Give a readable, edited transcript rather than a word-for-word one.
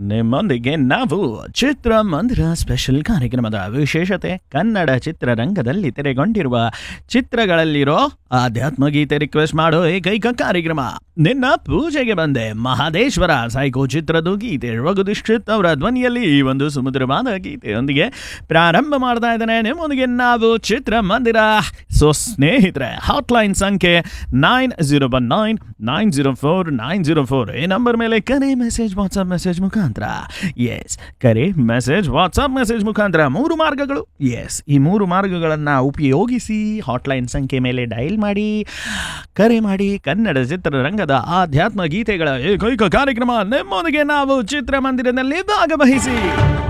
ನಿಮ್ಮೊಂದಿಗೆ ನಾವು ಚಿತ್ರಮಂದಿರ ಸ್ಪೆಷಲ್ ಕಾರ್ಯಕ್ರಮದ ವಿಶೇಷತೆ ಕನ್ನಡ ಚಿತ್ರರಂಗದಲ್ಲಿ ತೆರೆಗೊಂಡಿರುವ ಚಿತ್ರಗಳಲ್ಲಿರೋ ಆಧ್ಯಾತ್ಮ ಗೀತೆ ರಿಕ್ವೆಸ್ಟ್ ಮಾಡೋ ಏಕೈಕ ಕಾರ್ಯಕ್ರಮ. ನಿನ್ನ ಪೂಜೆಗೆ ಬಂದೆ ಮಹಾದೇಶ್ವರ ಸೈಕೋ ಚಿತ್ರದ ಗೀತೆ ರಘು ದೀಕ್ಷಿತ್ ಅವರ ಧ್ವನಿಯಲ್ಲಿ ಈ ಒಂದು ಸುಮಧುರವಾದ ಗೀತೆಯೊಂದಿಗೆ ಪ್ರಾರಂಭ ಮಾಡ್ತಾ ಇದ್ದೇನೆ ನಿಮ್ಮೊಂದಿಗೆ ನಾವು ಚಿತ್ರಮಂದಿರ. ಸೊ ಸ್ನೇಹಿತರೆ, ಹಾಟ್ಲೈನ್ ಸಂಖ್ಯೆ 9019904904 ಈ ನಂಬರ್ ಮೇಲೆ ಕರೆ, ಮೆಸೇಜ್, ವಾಟ್ಸಪ್ ಮೆಸೇಜ್ ಮುಖಾಂತರ. ಎಸ್, ಕರೆ, ಮೆಸೇಜ್, ವಾಟ್ಸಪ್ ಮೆಸೇಜ್ ಮುಖಾಂತರ 3 ಮಾರ್ಗಗಳು. ಎಸ್, ಈ 3 ಮಾರ್ಗಗಳನ್ನು ಉಪಯೋಗಿಸಿ ಹಾಟ್ಲೈನ್ ಸಂಖ್ಯೆ ಮೇಲೆ ಡಯಲ್ ಮಾಡಿ, ಕರೆ ಮಾಡಿ. ಕನ್ನಡ ಚಿತ್ರರಂಗದ ಆಧ್ಯಾತ್ಮ ಗೀತೆಗಳ ಏಕೈಕ ಕಾರ್ಯಕ್ರಮ ನಿಮ್ಮೊಂದಿಗೆ ನಾವು ಚಿತ್ರಮಂದಿರದಲ್ಲಿ ಭಾಗವಹಿಸಿ.